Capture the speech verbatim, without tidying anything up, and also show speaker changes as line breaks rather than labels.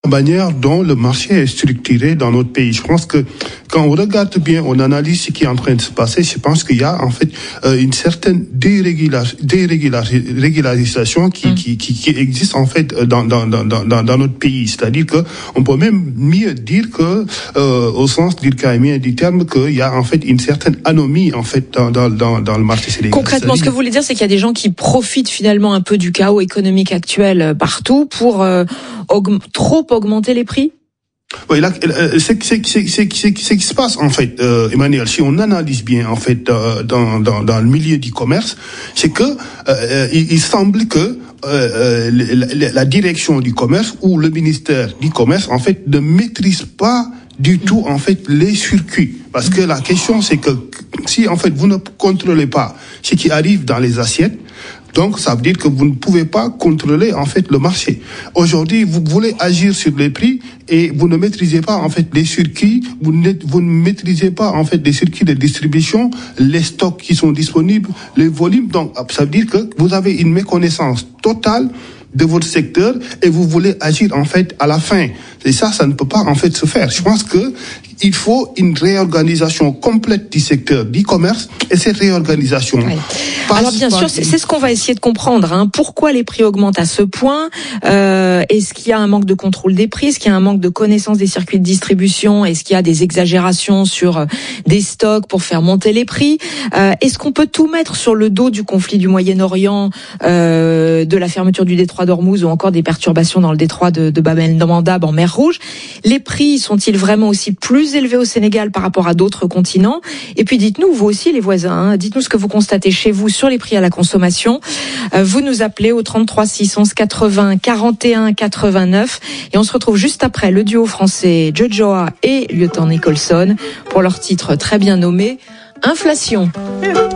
manière dont le marché est structuré dans notre pays. Je pense que quand on regarde bien, on analyse ce qui est en train de se passer, je pense qu'il y a en fait euh, une certaine dérégulation, dérégularisation qui, mmh. qui, qui, qui existe en fait dans, dans, dans, dans, dans notre pays. C'est-à-dire que on peut même mieux dire que, euh, au sens durkheimien du terme, qu'il y a en fait une certaine anomie en fait dans, dans, dans, dans le marché sénégalais.
Concrètement, ce que vous voulez dire, c'est qu'il y a des gens qui profitent finalement un peu du chaos économique actuel partout pour euh, aug- trop augmenter les prix?
Oui, là, c'est c'est c'est c'est c'est ce qui se passe en fait, euh, Emmanuel. Si on analyse bien en fait euh, dans dans dans le milieu du commerce, c'est que euh, il, il semble que euh, la, la direction du commerce ou le ministère du commerce en fait ne maîtrise pas du tout en fait les circuits. Parce que la question c'est que si en fait vous ne contrôlez pas ce qui arrive dans les assiettes, donc ça veut dire que vous ne pouvez pas contrôler en fait le marché. Aujourd'hui, vous voulez agir sur les prix et vous ne maîtrisez pas en fait les circuits, vous ne, vous ne maîtrisez pas en fait les circuits de distribution, les stocks qui sont disponibles, les volumes. Donc ça veut dire que vous avez une méconnaissance totale de votre secteur et vous voulez agir en fait à la fin. Et ça, ça ne peut pas en fait se faire. Je pense que il faut une réorganisation complète du secteur du commerce et cette réorganisation.
Oui. Alors bien sûr, c'est, c'est ce qu'on va essayer de comprendre. Hein. Pourquoi les prix augmentent à ce point ? euh, Est-ce qu'il y a un manque de contrôle des prix ? Est-ce qu'il y a un manque de connaissance des circuits de distribution ? Est-ce qu'il y a des exagérations sur des stocks pour faire monter les prix ? euh, Est-ce qu'on peut tout mettre sur le dos du conflit du Moyen-Orient, euh, de la fermeture du détroit d'Ormuz ou encore des perturbations dans le détroit de, de Bab el-Mandab en mer Rouge ? Les prix sont-ils vraiment aussi plus élevés au Sénégal par rapport à d'autres continents ? Et puis dites-nous, vous aussi les voisins, hein, dites-nous ce que vous constatez chez vous sur les prix à la consommation. Euh, vous nous appelez au trente-trois six onze quatre-vingts quarante et un quatre-vingt-neuf et on se retrouve juste après le duo français Jojoa et Lieutenant Nicholson pour leur titre très bien nommé Inflation.